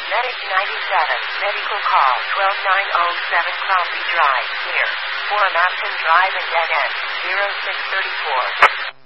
Medic 97, medical call 12907 Crombie Drive, near Forum Upton Drive and dead end, 0634.